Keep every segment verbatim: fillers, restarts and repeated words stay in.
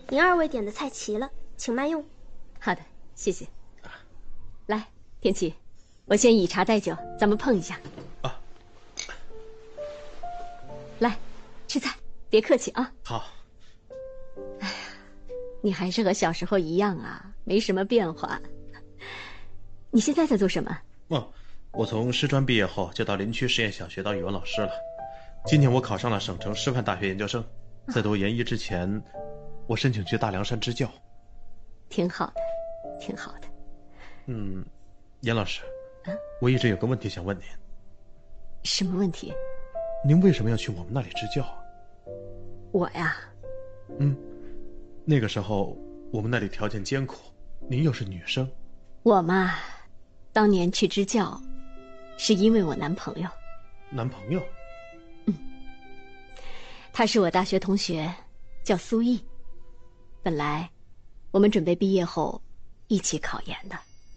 您二位点的菜齐了，请慢用。 好的，谢谢。来，天琪，我先以茶代酒，咱们碰一下。 啊。 来，吃菜，别客气啊。 好。 哎呀，你还是和小时候一样啊，没什么变化。你现在在做什么？ 哦，我从师专毕业后就到林区实验小学当语文老师了。今年我考上了省城师范大学研究生，在读研一之前，我申请去大凉山支教。 挺好的，挺好的。 嗯，严老师， 啊， 我一直有个问题想问您。 什么问题？ 您为什么要去我们那里支教啊？ 我呀， 嗯，那个时候我们那里条件艰苦，您又是女生。 我嘛，当年去支教，是因为我男朋友。 男朋友？ 嗯，他是我大学同学，叫苏毅。本来，我们准备毕业后一起考研的。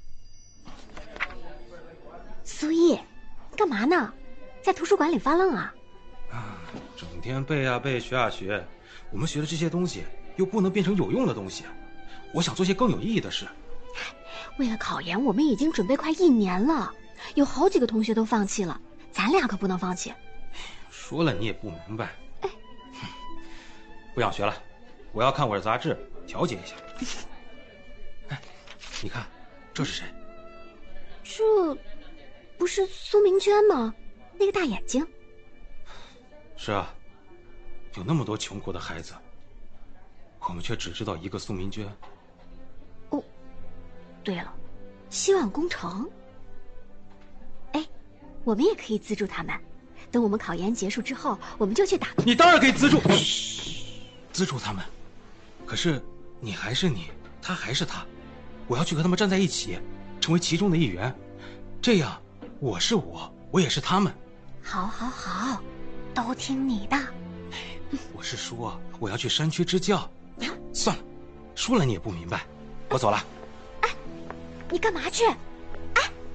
苏毅，干嘛呢？在图书馆里发愣啊？ 啊，整天背啊背，学啊学，我们学的这些东西又不能变成有用的东西。我想做些更有意义的事。 为了考研，我们已经准备快一年了，有好几个同学都放弃了，咱俩可不能放弃。 说了你也不明白。哎，不想学了，我要看会儿杂志，调节一下。哎，你看，这是谁？ 这不是苏明娟吗？那个大眼睛。 是啊，有那么多穷苦的孩子，我们却只知道一个苏明娟。 哦，对了，希望工程。哎，我们也可以资助他们。等我们考研结束之后，我们就去打。 你当然可以资助，资助他们。可是你还是你，他还是他，我要去和他们站在一起，成为其中的一员。这样，我是我，我也是他们。 好，好，好，都听你的。 我是说，我要去山区支教。算了，说了你也不明白。我走了。 哎，你干嘛去？